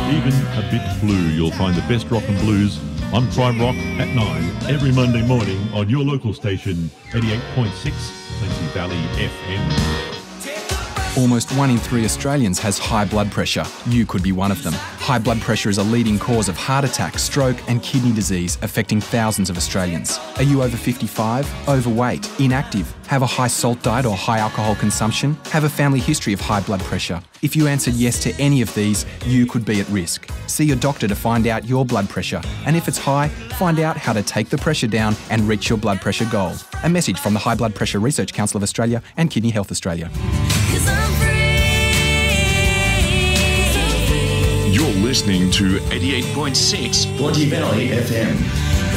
even a bit blue. You'll find the best rock and blues on Prime Rock at 9 every Monday morning on your local station, 88.6 Plenty Valley FM. Almost 1 in 3 Australians has high blood pressure. You could be one of them. High blood pressure is a leading cause of heart attack, stroke and kidney disease, affecting thousands of Australians. Are you over 55, overweight, inactive, have a high salt diet or high alcohol consumption, have a family history of high blood pressure? If you answered yes to any of these, you could be at risk. See your doctor to find out your blood pressure, and if it's high, find out how to take the pressure down and reach your blood pressure goal. A message from the High Blood Pressure Research Council of Australia and Kidney Health Australia. You're listening to 88.6 Plenty Valley FM.